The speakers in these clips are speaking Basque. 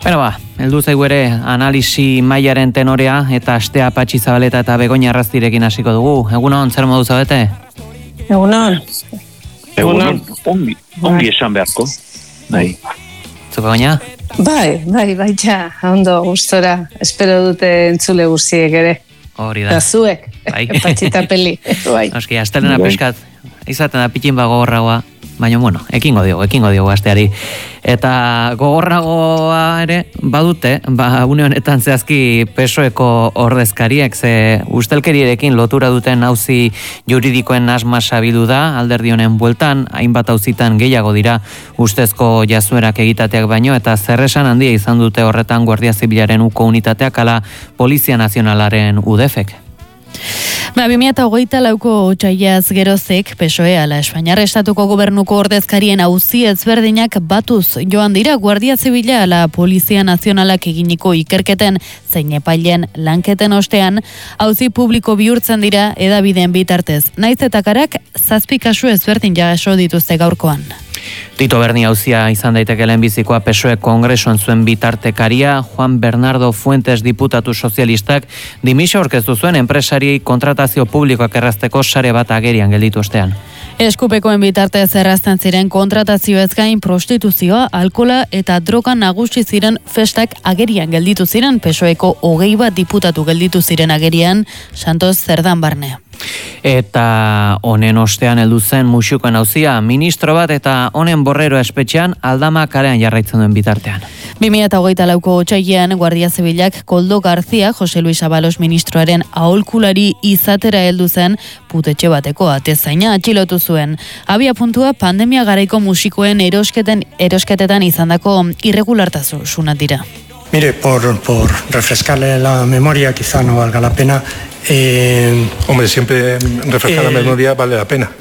Heldu zaigu ere analisi mailaren tenorea eta astea Patxi Zabaleta eta Begoña Arraztirekin hasiko dugu. Egunon, zer modu zaudete? Egunon. Ongi esan beharko. Bai. Zu Begoña? Bai, ondo gustora. Espero dute entzule guztiek ere. Hori da. Eta zuek, Patxita peli. Bai. Oski, astelena pixkat, izaten da pitin gogorragoa. Baina, ekingo diogu asteari. Eta gogorragoa ere, badute, une honetan zehazki PSOEko ordezkariek, ze ustelkerierekin lotura duten auzi juridikoen asma sabidu da, alderdi honen bueltan, hainbat auzitan gehiago dira ustezko jazuerak egitateak baino, eta zerresan handia izan dute horretan Guardia Zibilaren uko unitateak ala Polizia Nazionalaren UDEFek. 2024ko otsaiaz gerozek, PSOE ala Espainiar Estatuko Gobernuko ordezkarien auzi ezberdinak batuz joan dira Guardia Zibila ala Polizia Nazionalak eginiko ikerketen zein epailen lanketen ostean, auzi publiko bihurtzen dira hedabideen bitartez. Naiz eta karak 7 kasu ezberdin jaso dituzte gaurkoan. Tito Berni auzia izan daiteke lehenbizikoa PSOE Kongresoan zuen bitartekaria, Juan Bernardo Fuentes diputatu sozialistak dimisio aurkeztu zuen enpresariei kontratazio publikoak errazteko sare bat agerian gelditu ostean. Eskupekoen bitartez errazten ziren kontratazioez gain prostituzioa, alkola eta droga nagusi ziren festak agerian gelditu ziren, PSOEko 21 diputatu gelditu ziren agerian, Santos Zerdan barne. Eta honen ostean heldu zen musukoen auzia, ministro bat eta honen borrero espetxean Aldama kalean jarraitzen duen bitartean. 2024ko otsailean Guardia Zibilak Koldo Garzia, Jose Luis Abalos ministroaren aholkulari izatera heldu zen putetxe bateko atezaina atxilotu zuen. Abia puntua pandemia garaiko musikoen erosketetan izandako irregulartasunak dira. Mire, por refrescarle la memoria, quizá no valga la pena. Hombre, siempre refrescar la memoria vale la pena.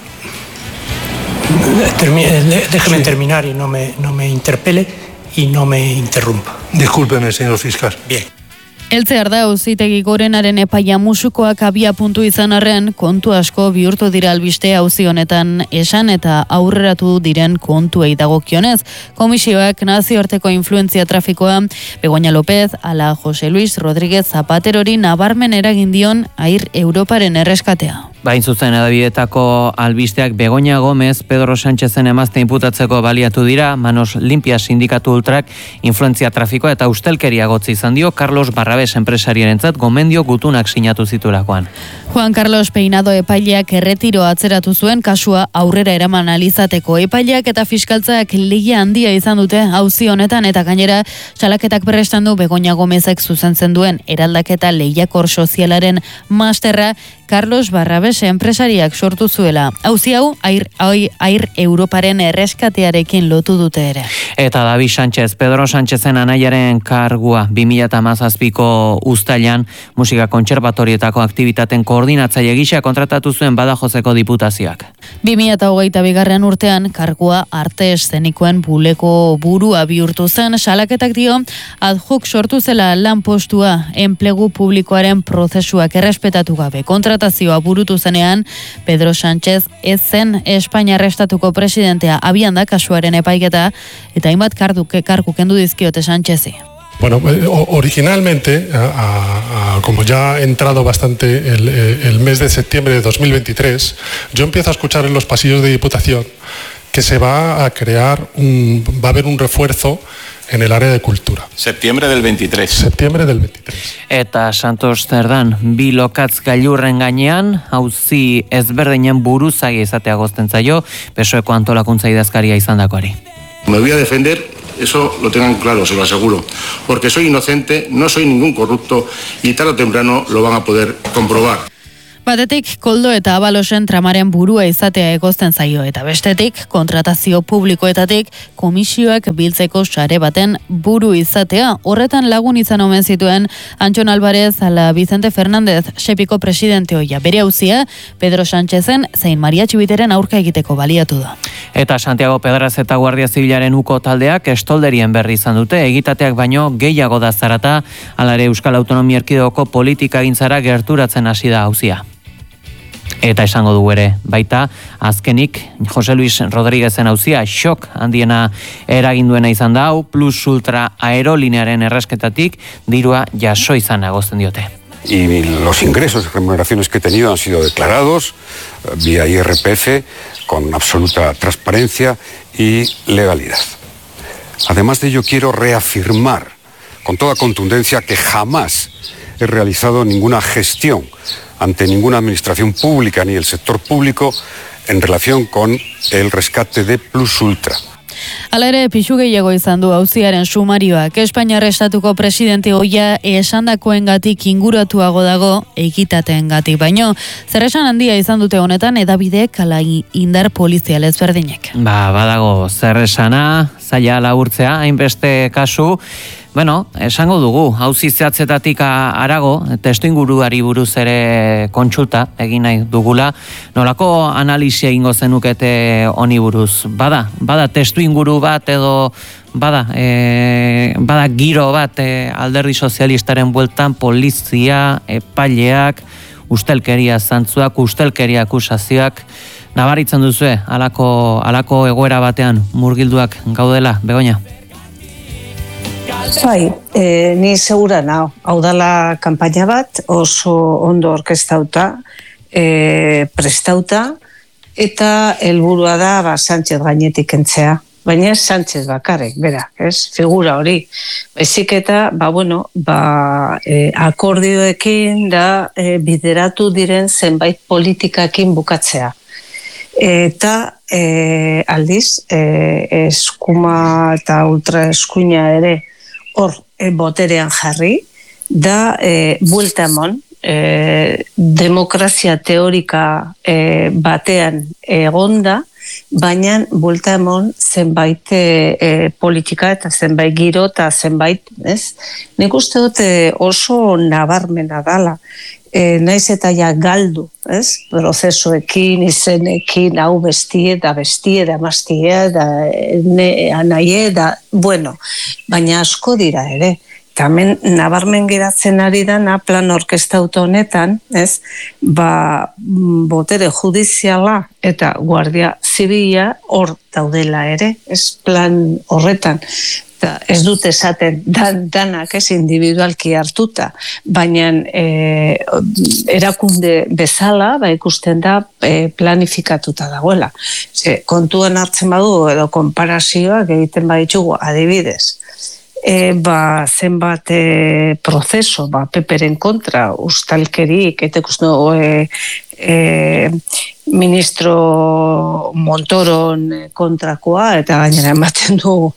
Déjeme terminar y no me interpele y no me interrumpa. Discúlpeme, señor fiscal. Bien. Eltzear da auzitegi gorenaren epaia musukoak abia puntu izan arren, kontu asko bihurtu dira albiste auzi honetan esan eta aurreratu diren kontuei dagokionez. Komisioak nazioarteko influentzia trafikoa Begoña López ala Jose Luis Rodríguez Zapaterori nabarmen eragin dion Air Europaren erreskatea. Bain zuzen edabidetako albisteak Begoña Gómez, Pedro Sánchezen emazte inputatzeko baliatu dira, Manos Limpias sindikatu ultrak influentzia trafikoa eta ustelkeria gotzi izan dio Carlos Barrabés enpresariarentzat gomendio gutunak sinatu zitulakoan. Juan Carlos Peinado epaileak erretiro atzeratu zuen kasua aurrera eraman alizateko. Epaileak eta fiskaltzak lehia handia izan dute auzi honetan eta gainera salaketak berrestan du Begoña Gómezek zuzentzen duen eraldaketa lehiakor sozialaren masterra Carlos Barrabés enpresariak sortu zuela. Auzi hau Air Europaren erreskatearekin lotu dute ere. Eta David Sánchez, Pedro Sánchezen anaiaren kargua 2017ko uztailan musika kontserbatorietako aktivitaten koordinatzaile gisa kontratatu zuen Badajozeko diputazioak. 2022 urtean kargua arte eszenikoen buleko burua bihurtu zen, salaketak dio adjuk sortu zela lanpostua enplegu publikoaren prozesuak errespetatu gabe. Kontratazioa burutu zenean, Pedro Sánchez ez zen Espainiar Estatuko presidentea. Abian da kasuaren epaiketa eta hainbat kargu kendu dizkiote Sánchezi. Bueno, originalmente, como ya ha entrado bastante el mes de septiembre de 2023, yo empiezo a escuchar en los pasillos de Diputación que se va a crear va a haber un refuerzo en el área de cultura. Septiembre del 23. Eta Santos Zerdan, bi lokatz gailurren gainean, auzi ezberdinen buruzagi izatea gozten zaio, PSOEko antolakuntza idazkaria izandakoari. Me voy a defender, eso lo tengan claro, se lo aseguro, porque soy inocente, no soy ningún corrupto y tarde o temprano lo van a poder comprobar. Batetik, Koldo eta Abalosen tramaren burua izatea egozten zaio eta bestetik, kontratazio publikoetatik komisioak biltzeko sare baten buru izatea. Horretan lagun izan omen zituen Antxon Alvarez ala Vicente Fernández Sepiko presidente hoia. Bere auzia, Pedro Sánchezen zein Maria Txibiteren aurka egiteko baliatu da. Eta Santiago Pedraz eta Guardia Zibilaren uko taldeak estolderien berri izan dute, egitateak baino gehiago da zarata, alare Euskal Autonomia Erkidegoko politikagintzara gerturatzen hasi da auzia. Eta esango du ere, baita, azkenik, Jose Luis Rodríguezen auzia xok handiena eraginduena izan da hau, Plus Ultra aerolinearen erresketatik dirua jaso izan agozten diote. Y los ingresos y remuneraciones que he tenido han sido declarados vía IRPF con absoluta transparencia y legalidad. Además de ello, quiero reafirmar con toda contundencia que jamás he realizado ninguna gestión ante ninguna administración pública ni el sector público en relación con el rescate de Plus Ultra. Hala ere, pixu gehiago izan du auziaren sumarioak. Espainiar estatuko presidente ohia esandakoengatik inguratuago dago ekitateengatik, baino zer esan handia izan dute honetan edabideek ala indar polizial ezberdinek. Badago zer esana, zaila laburtzea, hainbeste kasu. Bueno, esango dugu, auzi zehatzetatik arago, testuinguruari buruz ere kontsulta egin nahi dugula, nolako analisia egingo zenukete honi buruz? Bada testuinguru bat edo bada giro bat alderdi sozialistaren bueltan, polizia, epaileak, ustelkeria zantzuak, ustelkeria akusazioak, nabaritzen duzue, halako egoera batean murgilduak gaudela, Begoña? Bai, ni segura nao. Hau dala kanpaina bat oso ondo orkestauta, prestauta, eta helburua da Sánchez gainetik kentzea. Baina ez Sánchez bakarrik, bera, ez? Figura hori. Baizik eta, akordioekin da bideratu diren zenbait politikakin bukatzea. Eta aldiz, eskuma eta ultraeskuina ere hor boterean jarri, da buelta emon, demokrazia teorika batean egonda, baina buelta emon zenbait politika eta zenbait giro eta zenbait, ez? Nik uste dut oso nabarmena dala. Naiz eta ja galdu, ez? Prozesuekin, izenekin, hau bestie, da mastie, da anaie, bueno, baina asko dira ere. Hemen nabarmen geratzen ari dana plan orkestauto honetan, ez? Botere judiziala eta guardia zibila hor daudela ere, ez? Plan horretan. Ez dut esaten danak ez individualki hartuta, baina erakunde bezala ikusten da planifikatuta dagoela. Kontuan hartzen badu edo konparazioak egiten baditugu adibidez. Zenbat prozeso Peperen kontra ustalkerik eta ministro Montoron kontrakoa eta gainera ematen du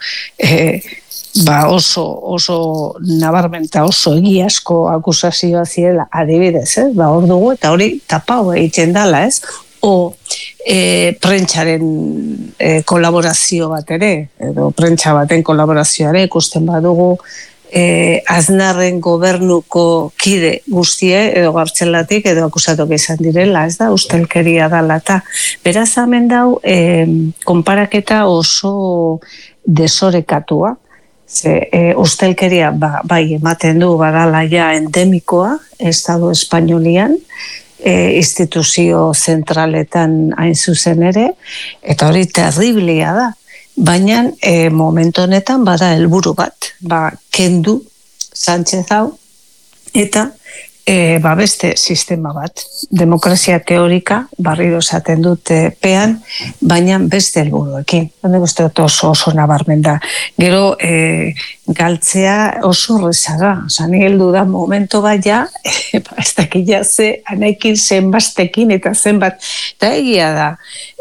oso nabarmenta oso egiazko akusazioa zirela adibidez, hor dugu eta hori tapau egiten dala, ez? O prentsaren kolaborazio bat ere, edo prentsa baten kolaborazioare ikusten badugu Aznarren gobernuko kide guztie edo gartzelatik edo akusatok izan direla, ez da, ustelkeria dala eta beraz hemen dau konparaketa oso desorekatua. Ustelkeria bai ematen du badala ja endemikoa Estado Espainolian, instituzio zentraletan hain zuzen ere, eta hori terriblia da. Baina momentu honetan bada helburu bat, kendu Sánchez hau, eta beste sistema bat. Demokrazia teorika, barriro esaten dut pean, baina beste helburuekin. Hende guzti oso nabarmen da. Gero galtzea oso rezaga. Ni heldu da momento bat ja, ez dakila ze anaikin zenbastekin eta zenbat. Eta egia da,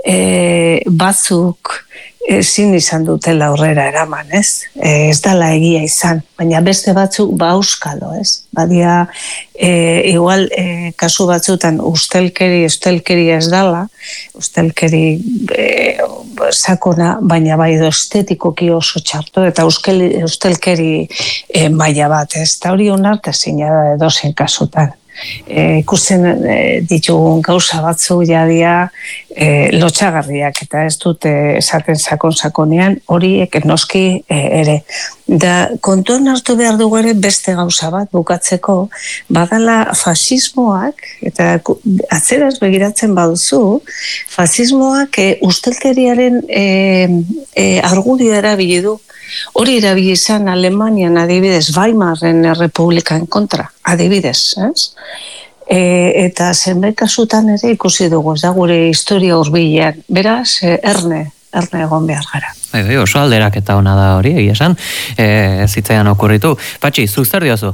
batzuk ezin izan dutela aurrera eraman, ez? Ez dala egia izan, baina beste batzuk auskalo, ez? Badia, igual, kasu batzutan ustelkeri ez dala, ustelkeri sakona, baina bai estetikoki oso txarto, eta ustelkeri maila bat, ez? Eta hori onartezina da edozein kasutan. ikusten ditugun gauza batzuk jadia lotxagarriak, eta ez dute esaten sakonean, horiek noski ere. Da, kontuan hartu behar dugu ere beste gauza bat bukatzeko, badala fasismoak, eta atzeraz begiratzen baduzu, fasismoak ustelkeriaren argudioa erabili du. Hori erabili izan Alemanian adibidez, Weimarren Republikan kontra, adibidez, ez? Eta zenbait kasutan ere ikusi dugu, ez da gure historia hurbilean. Beraz, erne egon behar gara. Oso alderak eta ona da hori, egia esan, zitzaian okurritu. Patxi, zuk zer diozu?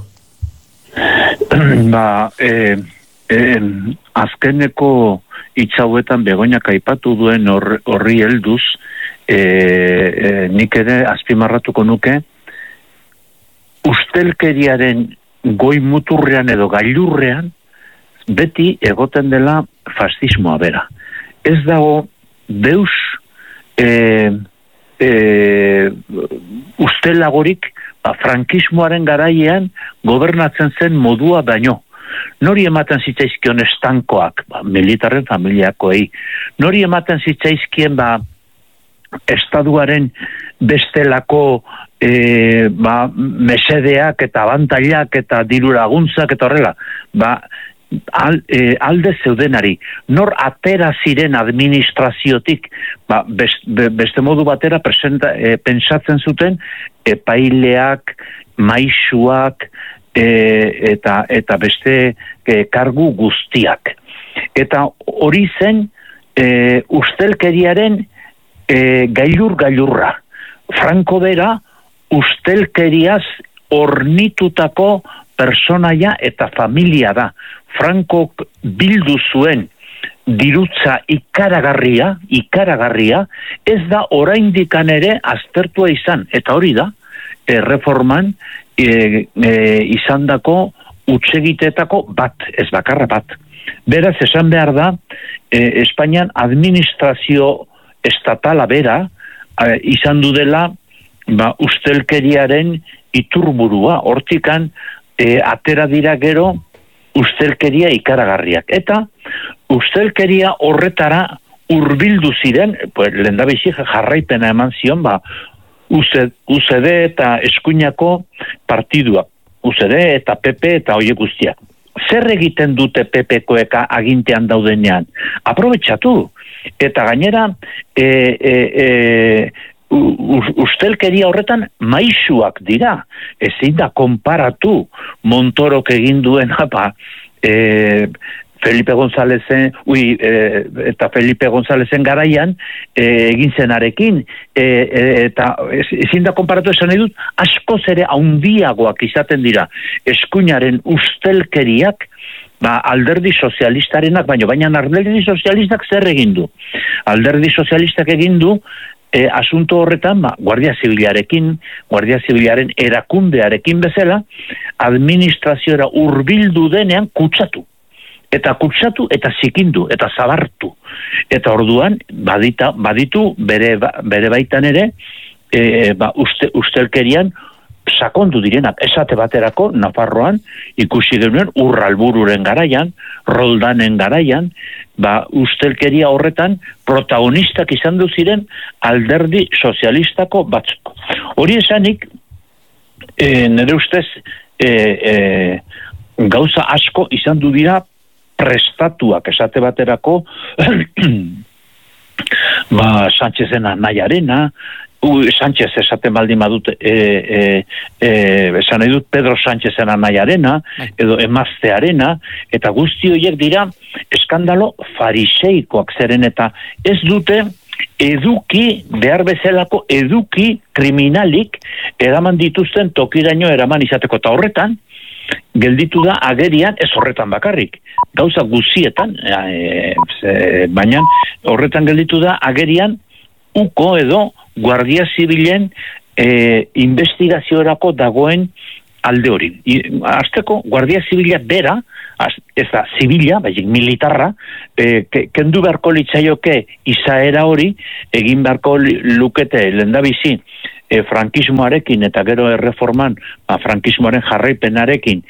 Azkeneko hitzauetan Begoñak aipatu duen horri helduz, nik ere azpimarratuko nuke, ustelkeriaren goi muturrean edo gailurrean beti egoten dela fascismoa bera. Ez dago deus ustelagorik frankismoaren garaian gobernatzen zen modua baino. Nori ematen zitzaizkion estankoak, militarren familiakoei, nori ematen zitzaizkien estaduaren bestelako mesedeak eta abantailak eta diru laguntzak eta horrela, alde zeudenari, nor atera ziren administraziotik, beste modu batera pentsatzen zuten epaileak, maisuak eta beste kargu guztiak. Eta hori zen ustelkeriaren gailurra. Franco bera ustelkeriaz ornitutako personaia eta familia da. Franco bildu zuen dirutza ikaragarria, ez da oraindikan ere aztertua izan, eta hori da, erreforman izandako utsegitetako bat, ez bakarra bat. Beraz, esan behar da, Espainian administrazio estatala bera izan du dela ustelkeriaren iturburua, hortikan atera dira gero ustelkeria ikaragarriak. Eta ustelkeria horretara hurbildu ziren, lehendabizi jarraipena eman zion, UCD eta Eskuinako partiduak, UCD eta PP eta hoiek guztiak. Zer egiten dute PP-koeka agintean daudenean? Aprobetxatu. Eta gainera, ustelkeria horretan maisuak dira. Ezin da konparatu Montorok egin duen Felipe Gonzálezen eta Felipe Gonzálezen garaian egin zenarekin eta ezin da konparatu esan nahi dut, askoz ere handiagoak izaten dira Eskuinaren ustelkeriak alderdi sozialistarenak, baina alderdi sozialistak zer egin du? Alderdi sozialistak egin du asunto horretan, Guardia Zibilaren erakundearekin bezala, administraziora hurbildu denean kutsatu eta zikindu, eta zabartu. Eta orduan, baditu bere baitan ere, ustelkerian sakondu direnak. Esate baterako, Nafarroan, ikusi genuen Urralbururen garaian, Roldanen garaian, ustelkeria horretan protagonistak izan du ziren alderdi sozialistako batzuk. Hori esanik, nire ustez, gauza asko izan du dira prestatuak, esate baterako Sánchezen anaiarena, Sánchez esaten baldin badut esan nahi dut Pedro Sánchezen anaiarena edo emaztearena, eta guzti horiek dira eskandalo fariseikoak zeren, eta ez dute eduki, behar bezalako eduki kriminalik eraman dituzten tokiraino eraman izateko, eta horretan gelditu da agerian, ez horretan bakarrik, gauza guzietan, baina horretan gelditu da agerian uko edo Guardia Zibilen investigaziorako dagoen alde hori. Azteko, Guardia Zibila bera, ez da zibila, baizik militarra, kendu beharko litzaioke izaera hori, egin beharko lukete lehendabizi frankismoarekin eta gero erreforman frankismoaren jarraipenarekin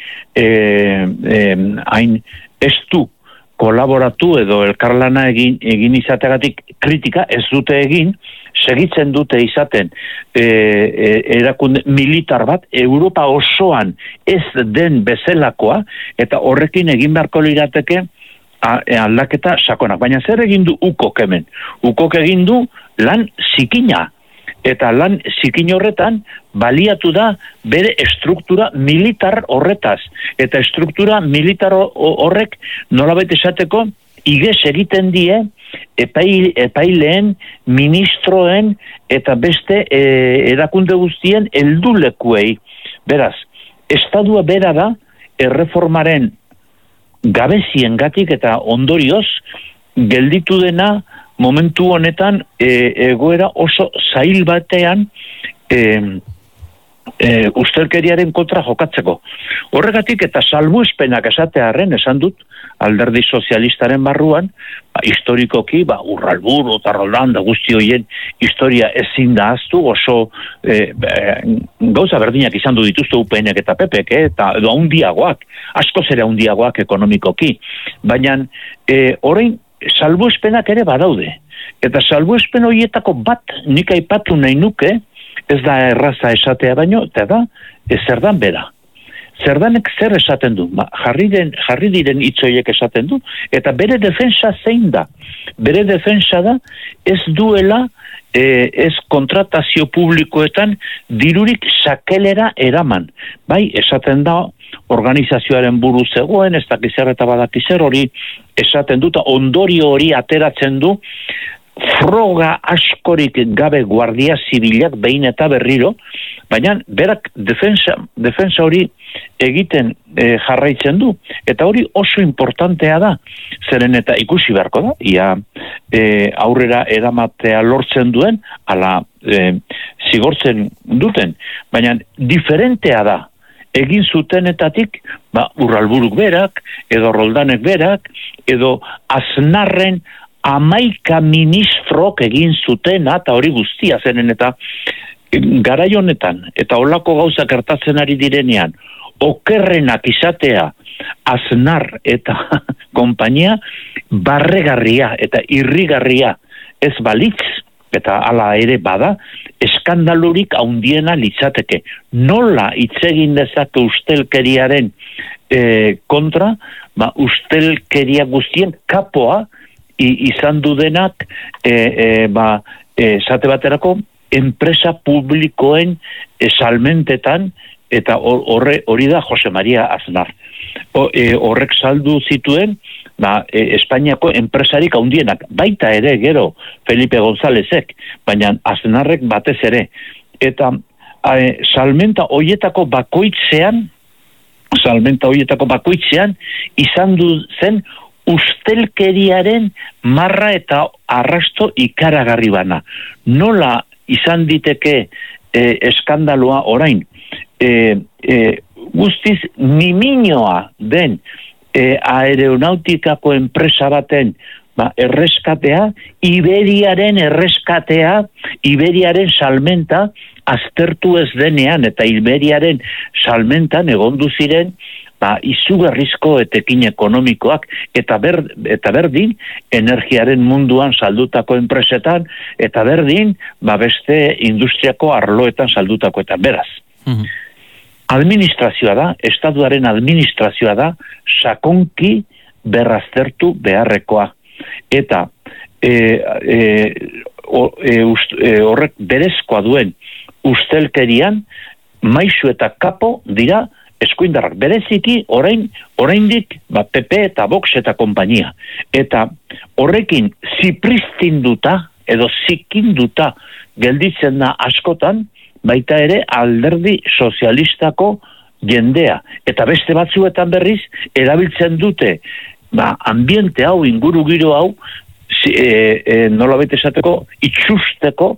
hain ez du kolaboratu edo elkarlana egin izategatik kritika ez dute egin, segitzen dute izaten erakunde militar bat Europa osoan ez den bezalakoa eta horrekin egin beharko lirateke aldaketa sakonak. Baina zer egin du ukok hemen? Ukok egin du lan zikina. Eta lan zikin horretan baliatu da bere estruktura militar horretaz. Eta estruktura militar horrek nolabait esateko iges egiten die epaileen, ministroen eta beste erakunde guztien heldulekuei. Beraz, estadua bera da erreformaren gabeziengatik eta ondorioz gelditu dena momentu honetan egoera oso zail batean ustelkeriaren kontra jokatzeko. Horregatik eta salbuespenak esatearren esan dut alderdi sozialistaren barruan, historikoki, Urralburu eta Rolanda guzti horien historia ezin da ahaztu, oso gauza berdinak izan du dituzte UPNek eta PPek, eta edo handiagoak, askoz ere handiagoak ekonomikoki. Baina orain salbuespenak ere badaude. Eta salbuespen horietako bat nik aipatu nahi nuke, ez da erraza esatea baino, eta da, zerdan bera. Zerdanek zer esaten du? Jarri diren hitzoiek esaten du, eta bere defensa zein da? Bere defensa da, ez duela, ez kontratazio publikoetan dirurik sakelera eraman. Bai, esaten da, organizazioaren buru zegoen, ez dakizer eta badakizer hori esaten du, eta ondorio hori ateratzen du, froga askorik gabe guardia zibilak behin eta berriro, baina berak defensa hori egiten jarraitzen du, eta hori oso importantea da, zeren eta ikusi beharko da, ia aurrera eramatea lortzen duen, ala zigortzen duten, baina diferentea da, egin zutenetatik, Urralburuk berak, edo Roldanek berak, edo Aznarren 11 ministrok egin zutena, eta hori guztia zenen, eta garai honetan, eta holako gauzak gertatzen ari direnean, okerrenak izatea Aznar eta konpainia barregarria eta irrigarria ez balitz, eta hala ere bada, eskandalurik handiena litzateke. Nola hitz egin dezake ustelkeriaren kontra, ustelkeria guztien kapoa izan dudenak esate baterako enpresa publikoen salmentetan, eta hori da Jose Maria Aznar. Horrek saldu zituen Espainiako enpresarik handienak, baita ere gero Felipe Gonzálezek, baina Aznarrek batez ere. Eta salmenta horietako bakoitzean izan du zen ustelkeriaren marra eta arrasto ikaragarri bana. Nola izan diteke eskandaloa orain? Guztiz niminoa den aeronautikako enpresa baten erreskatea, Iberiaren erreskatea, Iberiaren salmenta aztertu ez denean, eta Iberiaren salmentan egondu ziren izugarrizko etekin ekonomikoak, eta berdin energiaren munduan saldutako enpresetan, eta berdin beste industriako arloetan saldutako, eta beraz. Administrazioa da, estatuaren administrazioa da, sakonki berraztertu beharrekoa. Eta horrek berezkoa duen ustelkerian, maisu eta kapo dira eskuindarrak. Bereziki oraindik PP eta Vox eta konpainia. Eta horrekin zipristinduta edo zikinduta gelditzen da askotan, baita ere alderdi sozialistako jendea. Eta beste batzuetan berriz, erabiltzen dute ambiente hau, inguru giro hau, nolabait esateko, itxusteko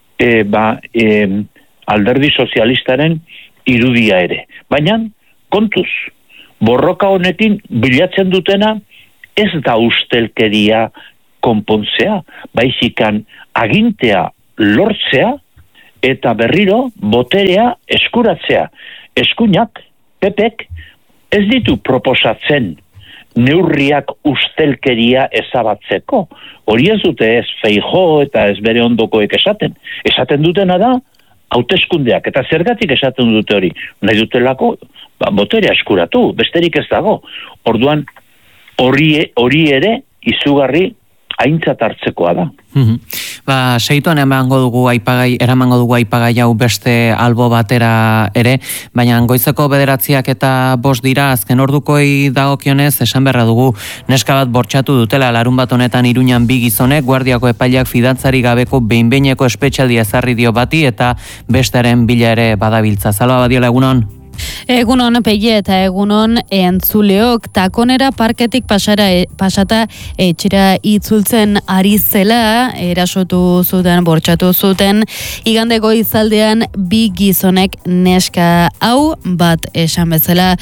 alderdi sozialistaren irudia ere. Baina, kontuz, borroka honekin bilatzen dutena ez da ustelkeria konpontzea, baizikan agintea lortzea eta berriro boterea eskuratzea. Eskuinak, Pepek, ez ditu proposatzen neurriak ustelkeria ezabatzeko. Hori ez dute ez Feijóo eta ez bere ondokoek esaten. Esaten dutena da, hauteskundeak, eta zergatik esaten dute hori. Nahi dutelako, boterea eskuratu, besterik ez dago. Orduan, hori ere izugarri aintzat hartzekoa da. Seituan eramango dugu aipagai hau beste albo batera ere, baina goizeko 9 eta 5 dira, azken ordukoi dagokionez, esan berra dugu neska bat bortxatu dutela larun bat honetan Iruñan 2 gizonek, guardiako epaileak fidantzari gabeko behin-behineko espetxaldia ezarri dio bati eta besteren bila ere badabiltza. Salva Badiola, egunon? Egunon Peie eta egunon entzuleok, takonera parketik pasata etxera itzultzen ari zela, erasotu zuten, bortxatu zuten, igande goizaldean 2 gizonek neska hau bat esan bezala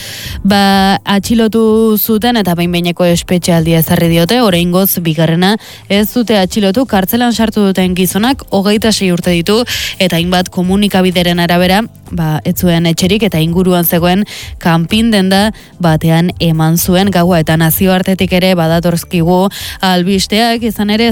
atxilotu zuten eta behin-behineko espetxealdia ezarri diote, oraingoz bigarrena ez dute atxilotu, kartzelan sartu duten gizonak 26 urte ditu eta hainbat komunikabideren arabera ez zuen etxerik eta inguruan zegoen kanpin denda batean eman zuen gaua eta nazioartetik ere badatortzkigu albisteak, izan ere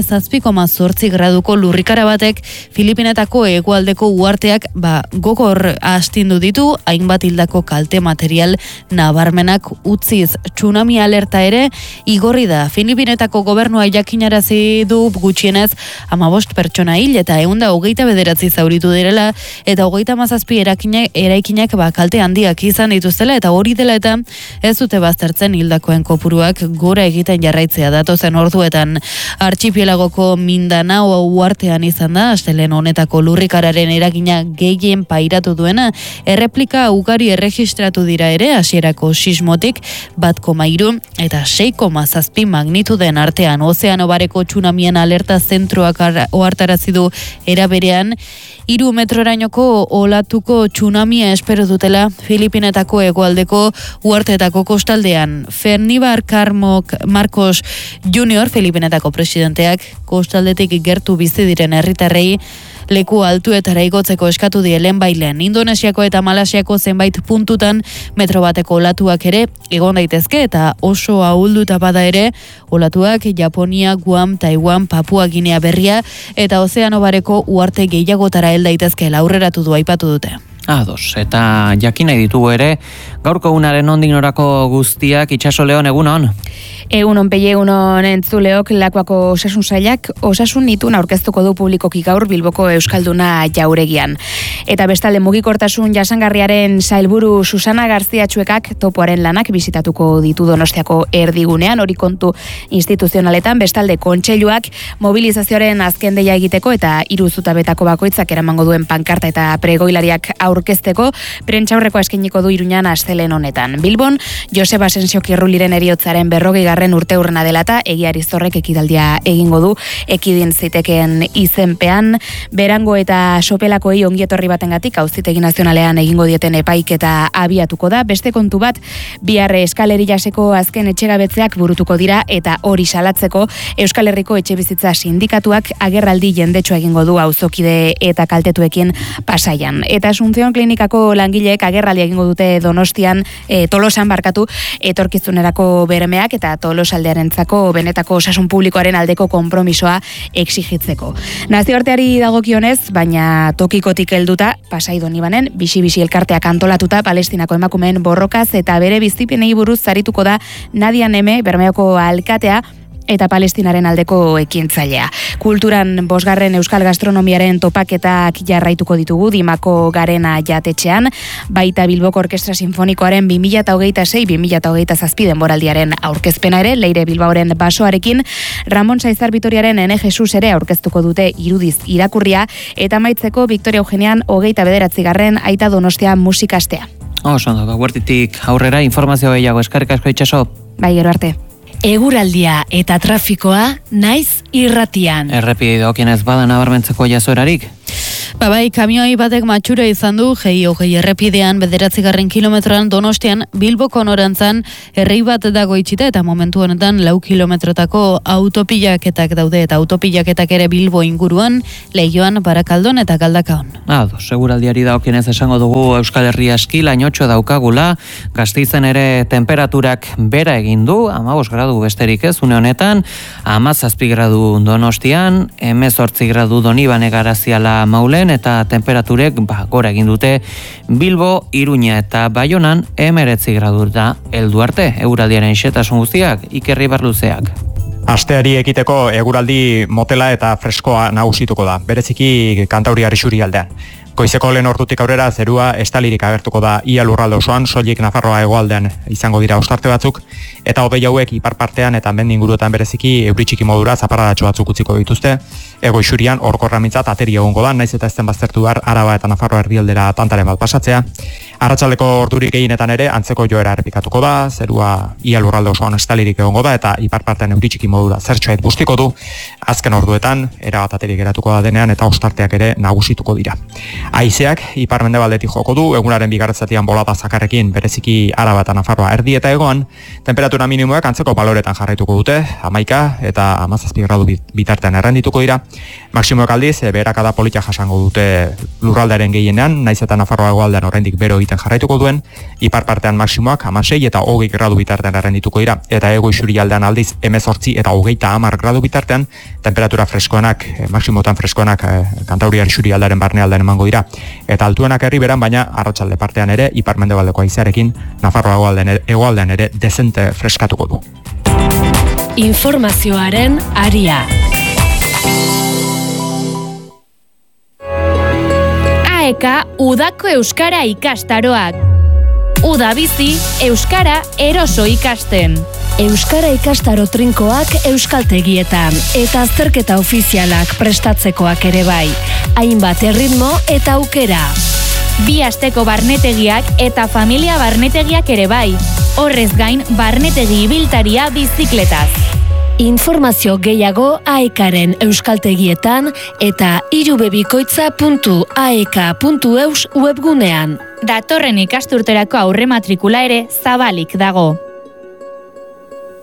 7,8 graduko lurrikara batek Filipinetako hegoaldeko uharteak gogor astindu ditu, hainbat hildako kalte material nabarmenak utziz. Tsunami alerta ere igorri da. Filipinetako gobernua jakinarazi du gutxienez 15 pertsona hil eta 129 zauritu direla eta 37 eraikinak kalte handiak izan dituztela eta hori dela eta ez dute baztertzen hildakoen kopuruak gora egiten jarraitzea datozen orduetan. Artxipielagoko Mindanao uhartean izan da astelehen honetako lurrikararen eragina gehien pairatu duena, erreplika ugari erregistratu dira ere hasierako sismotik 1,3 eta 6,7 magnituden artean. Ozeano bareko tsunamien alerta zentroak ohartarazi du era berean 3 metrorainoko olatuko tsunamia espero dutela Filipinetako hegoaldeko uharteetako kostaldean. Fernibar Marcos Jr. Filipinetako presidenteak kostaldetik gertu bizi diren herritarrei leku altuetara igotzeko eskatu die lehenbailen. Indonesiako eta Malasiako zenbait puntutan metro bateko olatuak ere egon daitezke eta oso ahulduta bada ere olatuak Japonia, Guam, Taiwan, Papua Ginea Berria eta Ozeano bareko uharte gehiagotara hel daitezke aurreratu du aipatu dute. Ados, eta jakin nahi ditugu ere, gaurko unaren nondik norako guztiak, Itxaso Leon, egunon? Egunon Peie, egunon entzuleok, Lakuako osasun sailak osasun itun aurkeztuko du publikoki gaur Bilboko Euskalduna Jauregian. Eta bestalde mugikortasun jasangarriaren sailburu Susana Garzia Txuekak topoaren lanak bisitatuko ditu Donostiako erdigunean, hori kontu instituzionaletan, bestalde kontseiluak mobilizazioaren azken deia egiteko eta 3 zutabetako bakoitzak eramango duen pankarta eta pregoilariak aurkezteko prentsaurrekoa eskainiko du Iruñan astelehen honetan. Bilbon, Joseba Asensio Kirruliren heriotzaren 40. urteurrena dela eta egiari zorrek ekitaldia egingo du ekidin zitekeen izenpean. Berango eta Sopelakoei ongietorri batengatik Auzitegi Nazionalean egingo dieten epaiketa abiatuko da. Beste kontu bat, bihar Eskaleri jaseko azken etxegabetzeak burutuko dira eta hori salatzeko Euskal Herriko etxebizitza sindikatuak agerraldi jendetsua egingo du auzokide eta kaltetuekin Pasaian. Eta Asunción Klinikako langileek agerraldia egingo dute Donostian, Tolosan etorkizunerako bermeak eta Tolosaldearentzako benetako osasun publikoaren aldeko konpromisoa exigitzeko. Nazioarteari dagokionez, baina tokikotik helduta, Pasai Donibanen bisi-bisi elkarteak antolatuta Palestinako emakumeen borrokaz eta bere bizipenei buruz zarituko da Nadia Neme, Bermeoko alkatea, eta Palestinaren aldeko ekintzailea. Kulturan 5. euskal gastronomiaren topaketak jarraituko ditugu Dimako Garena jatetxean, baita Bilboko Orkestra Sinfonikoaren 2026-2027 denboraldiaren aurkezpena ere, Leire Bilbaoren basoarekin, Ramon Saizar Vitoriaren Ene Jesus ere aurkeztuko dute irudiz irakurria, eta maitzeko Victoria Eugenian 29. Aita Donostia musikastea. Oso ondo, guartitik aurrera informazio gehiago, eskerrik asko Itxaso. Bai, gero arte. Eguraldia eta trafikoa naiz irratian. Errepide dokienez bada nabarmentzeko jazoerarik? Bai, kamioi batek matxura izan du, hogei errepidean, 9. kilometroan Donostian, Bilboko norantzan, herri bat dago itxita, eta momentu honetan 4 kilometrotako autopilaketak daude, eta autopilaketak ere Bilbo inguruan, Leioan, Barakaldon eta Galdakaon. Seguraldiari dagokienez esango dugu Euskal Herria aski lainotxo daukagula, Gasteizen ere temperaturak bera egin du, 15 gradu besterik ez, une honetan, 17 gradu Donostian, 18 gradu Donibane Garaziala Maulen, eta temperaturek gora egin dute Bilbo, Iruña eta Baionan 19 gradu da heldu arte. Eguraldiaren xetasun guztiak, Ikerri Barluzeak. Asteari ekiteko eguraldi motela eta freskoa nagusituko da, bereziki Kantauriar isurialdean. Goizeko lehen ordutik aurrera zerua estalirik agertuko da ia lurralde osoan, soilik Nafarroa hegoaldean izango dira ostarte batzuk, eta hodei hauek ipar partean eta mendi inguruetan bereziki euri txiki modura zaparradatxo batzuk utziko dituzte. Ego isurian orkorramintzat ateri egongo da, naiz eta ezten baztertu behar Araba eta Nafarroa erdialdera tantaren bat pasatzea. Arratsaldeko ordurik gehienetan ere antzeko joera errepikatuko da, zerua ia lurralde osoan estalirik egongo da eta ipar partean euri txiki modura zertxoait bustiko du. Azken orduetan erabat aterik geratuko da denean eta ostarteak ere nagusituko dira. Haizeak ipar-mendebaldetik joko du, egunaren bigarren zatian bolada zakarrekin bereziki Araba eta Nafarroa erdi eta egoan, temperatura minimoak antzeko baloretan jarraituko dute, 11 eta 17 gradu bitartean errendituko dira. Maximoek aldiz, beherakada politia jasango dute lurraldearen gehienean, naiz eta Nafarroa hegoaldean oraindik bero egiten jarraituko duen, ipar partean maximoak 16 eta 20 gradu bitartean errendituko dira, eta ego isurialdean aldiz 18 eta 30 gradu bitartean, temperatura freskoenak, maximotan freskoenak Kantauriar isurialdearen barnealdean emango dira, eta altuenak herriberan, baina arratsalde partean ere ipar-mendebaldeko haizearekin Nafarroa hegoaldean ere dezente freskatuko du. Informazioaren aria. AEK udako euskara ikastaroak. Uda bizi, euskara eroso ikasten. Euskara ikastaro trinkoak euskaltegietan eta azterketa ofizialak prestatzekoak ere bai. Hainbat erritmo eta aukera. 2 asteko barnetegiak eta familia barnetegiak ere bai. Horrez gain, barnetegi ibiltaria bizikletaz. Informazio gehiago AEKaren euskaltegietan eta irubebikoitza.aek.eus webgunean. Datorren ikasturterako aurrematrikula ere zabalik dago.